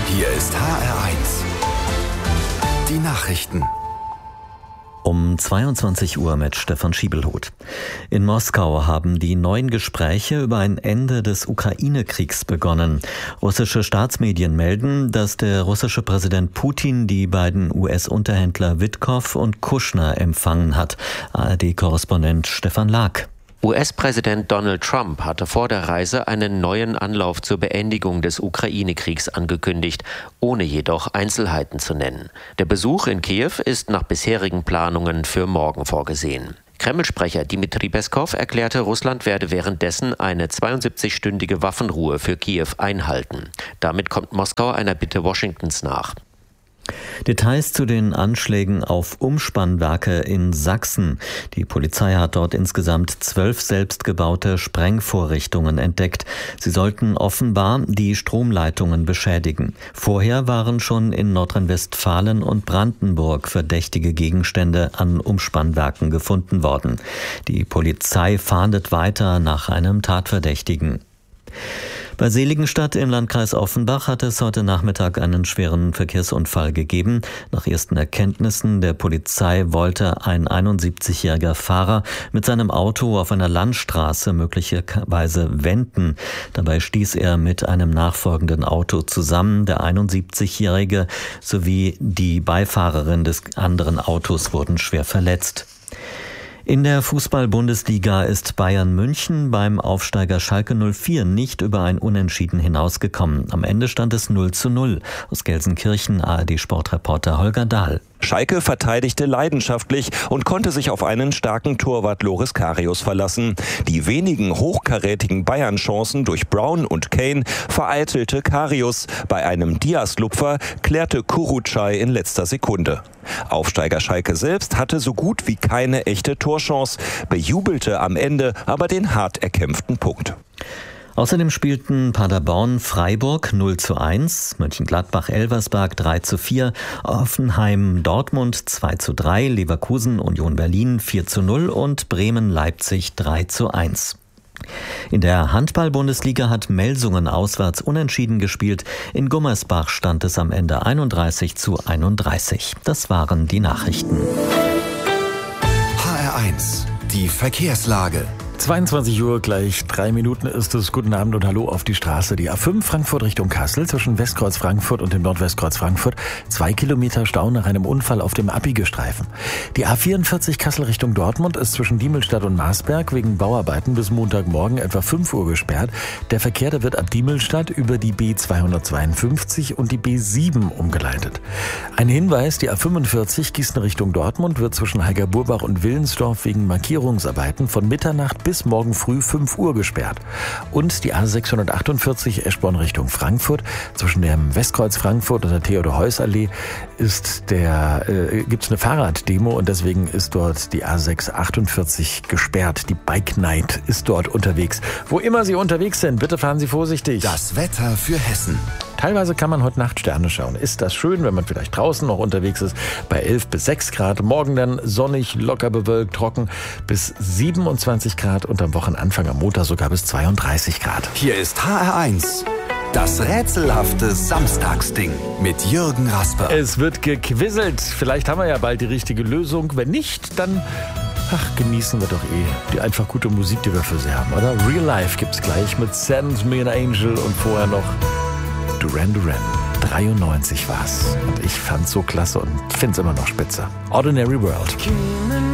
Hier ist HR1. Die Nachrichten. Um 22 Uhr mit Stefan Schiebelhut. In Moskau haben die neuen Gespräche über ein Ende des Ukraine-Kriegs begonnen. Russische Staatsmedien melden, dass der russische Präsident Putin die beiden US-Unterhändler Witkow und Kushner empfangen hat. ARD-Korrespondent Stefan Lag. US-Präsident Donald Trump hatte vor der Reise einen neuen Anlauf zur Beendigung des Ukraine-Kriegs angekündigt, ohne jedoch Einzelheiten zu nennen. Der Besuch in Kiew ist nach bisherigen Planungen für morgen vorgesehen. Kreml-Sprecher Dmitri Peskow erklärte, Russland werde währenddessen eine 72-stündige Waffenruhe für Kiew einhalten. Damit kommt Moskau einer Bitte Washingtons nach. Details zu den Anschlägen auf Umspannwerke in Sachsen. Die Polizei hat dort insgesamt 12 selbstgebaute Sprengvorrichtungen entdeckt. Sie sollten offenbar die Stromleitungen beschädigen. Vorher waren schon in Nordrhein-Westfalen und Brandenburg verdächtige Gegenstände an Umspannwerken gefunden worden. Die Polizei fahndet weiter nach einem Tatverdächtigen. Bei Seligenstadt im Landkreis Offenbach hat es heute Nachmittag einen schweren Verkehrsunfall gegeben. Nach ersten Erkenntnissen der Polizei wollte ein 71-jähriger Fahrer mit seinem Auto auf einer Landstraße möglicherweise wenden. Dabei stieß er mit einem nachfolgenden Auto zusammen. Der 71-jährige sowie die Beifahrerin des anderen Autos wurden schwer verletzt. In der Fußball-Bundesliga ist Bayern München beim Aufsteiger Schalke 04 nicht über ein Unentschieden hinausgekommen. Am Ende stand es 0:0. Aus Gelsenkirchen ARD-Sportreporter Holger Dahl. Schalke verteidigte leidenschaftlich und konnte sich auf einen starken Torwart Loris Karius verlassen. Die wenigen hochkarätigen Bayern-Chancen durch Brown und Kane vereitelte Karius. Bei einem Diaz-Lupfer klärte Kurucay in letzter Sekunde. Aufsteiger Schalke selbst hatte so gut wie keine echte Torchance, bejubelte am Ende aber den hart erkämpften Punkt. Außerdem spielten Paderborn Freiburg 0:1, Mönchengladbach-Elversberg 3:4, Hoffenheim Dortmund 2:3, Leverkusen Union Berlin 4:0 und Bremen-Leipzig 3:1. In der Handball-Bundesliga hat Melsungen auswärts unentschieden gespielt. In Gummersbach stand es am Ende 31:31. Das waren die Nachrichten. HR1, die Verkehrslage. 22 Uhr, gleich 3 Minuten ist es. Guten Abend und hallo auf die Straße. Die A5 Frankfurt Richtung Kassel zwischen Westkreuz Frankfurt und dem Nordwestkreuz Frankfurt. 2 Kilometer Stau nach einem Unfall auf dem Abbigestreifen. Die A44 Kassel Richtung Dortmund ist zwischen Diemelstadt und Marsberg wegen Bauarbeiten bis Montagmorgen etwa 5 Uhr gesperrt. Der Verkehr, der wird ab Diemelstadt über die B252 und die B7 umgeleitet. Ein Hinweis, die A45 Gießen Richtung Dortmund wird zwischen Heigerburbach und Willensdorf wegen Markierungsarbeiten von Mitternacht bis morgen früh 5 Uhr gesperrt. Und die A648 Eschborn Richtung Frankfurt zwischen dem Westkreuz Frankfurt und der Theodor-Heuss-Allee gibt's eine Fahrraddemo und deswegen ist dort die A648 gesperrt. Die Bike Night ist dort unterwegs. Wo immer Sie unterwegs sind, bitte fahren Sie vorsichtig. Das Wetter für Hessen. Teilweise kann man heute Nacht Sterne schauen. Ist das schön, wenn man vielleicht draußen noch unterwegs ist, bei 11 bis 6 Grad. Morgen dann sonnig, locker bewölkt, trocken bis 27 Grad und am Wochenanfang am Montag sogar bis 32 Grad. Hier ist HR1. Das rätselhafte Samstagsding mit Jürgen Rasper. Es wird gequizelt. Vielleicht haben wir ja bald die richtige Lösung. Wenn nicht, dann genießen wir doch die einfach gute Musik, die wir für Sie haben, oder? Real Life gibt's gleich mit Send Me an Angel und vorher noch Duran Duran. 93 war's. Und ich fand's so klasse und find's immer noch spitze. Ordinary World.